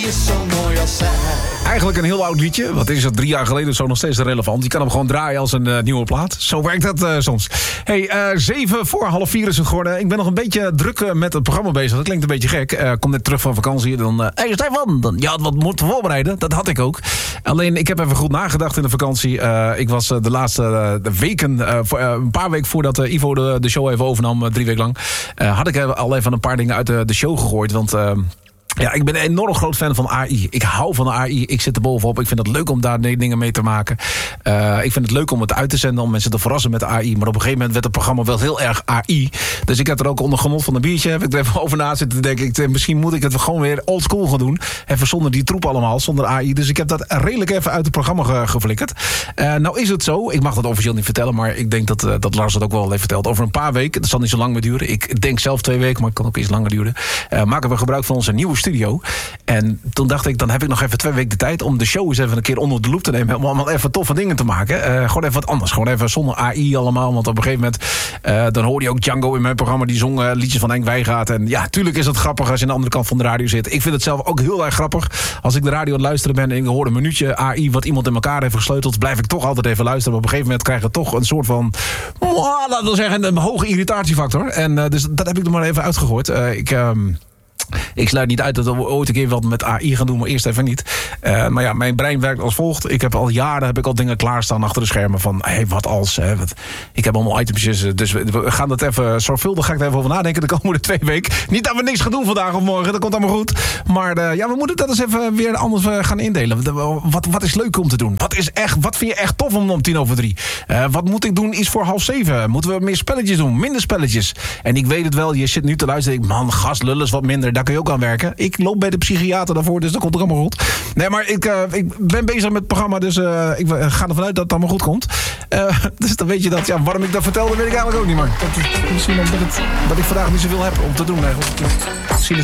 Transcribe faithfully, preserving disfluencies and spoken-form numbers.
is zo mooi als zij. Eigenlijk een heel oud liedje. Wat is het? Drie jaar geleden zo nog steeds relevant. Je kan hem gewoon draaien als een uh, nieuwe plaat. Zo werkt dat uh, soms. Hey, uh, zeven voor half vier is het geworden. Ik ben nog een beetje druk uh, met het programma bezig. Dat klinkt een beetje gek. Uh, kom net terug van vakantie. Dan, uh, hey Stefan, dan, je had wat moeten voorbereiden. Dat had ik ook. Alleen, ik heb even goed nagedacht in de vakantie. Uh, ik was uh, de laatste uh, de weken, uh, voor, uh, een paar weken voordat uh, Ivo de, de show even overnam, uh, drie weken lang, uh, had ik uh, al even een paar dingen uit de, de show gegooid. Want Uh, Ja, ik ben een enorm groot fan van A I. Ik hou van de A I. Ik zit er bovenop. Ik vind het leuk om daar dingen mee te maken. Uh, ik vind het leuk om het uit te zenden, om mensen te verrassen met A I. Maar op een gegeven moment werd het programma wel heel erg A I. Dus ik heb er ook onder genot van een biertje. Heb ik er even over na zitten te denken. Ik, misschien moet ik het gewoon weer old school gaan doen. Even zonder die troep allemaal, zonder A I. Dus ik heb dat redelijk even uit het programma ge, geflikkerd. Uh, nou is het zo. Ik mag dat officieel niet vertellen. Maar ik denk dat, uh, dat Lars dat ook wel heeft verteld. Over een paar weken. Dat zal niet zo lang meer duren. Ik denk zelf twee weken, maar het kan ook iets langer duren. Uh, maken we gebruik van onze nieuwe studio. En toen dacht ik, dan heb ik nog even twee weken de tijd om de show eens even een keer onder de loep te nemen. Om allemaal even toffe dingen te maken. Uh, gewoon even wat anders. Gewoon even zonder A I allemaal. Want op een gegeven moment, uh, dan hoorde je ook Django in mijn programma. Die zong uh, liedjes van Henk Wijngaard. En ja, tuurlijk is het grappig als je aan de andere kant van de radio zit. Ik vind het zelf ook heel erg grappig. Als ik de radio aan het luisteren ben en ik hoor een minuutje A I wat iemand in elkaar heeft gesleuteld, blijf ik toch altijd even luisteren. Maar op een gegeven moment krijg je toch een soort van, oh, laten we zeggen, een hoge irritatiefactor. En uh, dus dat heb ik er maar even uitgegooid. Uh, ik Um, Ik sluit niet uit dat we ooit een keer wat met A I gaan doen, maar eerst even niet. Uh, maar ja, mijn brein werkt als volgt. Ik heb al jaren heb ik al dingen klaarstaan achter de schermen van, hé, hey, wat als? Hè, wat, ik heb allemaal itemsjes, dus we, we gaan dat even zorgvuldig, ga ik er even over nadenken de komende twee weken. Niet dat we niks gaan doen vandaag of morgen, dat komt allemaal goed. Maar uh, ja, we moeten dat eens even weer anders uh, gaan indelen. Wat, wat is leuk om te doen? Wat is echt, wat vind je echt tof om om tien over drie? Uh, wat moet ik doen? Iets voor half zeven? Moeten we meer spelletjes doen? Minder spelletjes? En ik weet het wel, je zit nu te luisteren. Ik, man, gast, lullen is wat minder. Daar kun je ook aan werken. Ik loop bij de psychiater daarvoor, dus dat komt er allemaal goed. Nee, maar ik, uh, ik ben bezig met het programma, dus uh, ik ga ervan uit dat het allemaal goed komt. Uh, dus dan weet je dat, ja, waarom ik dat vertelde, weet ik eigenlijk ook niet meer. Dat is misschien omdat het, dat ik vandaag niet zoveel heb om te doen eigenlijk. Misschien is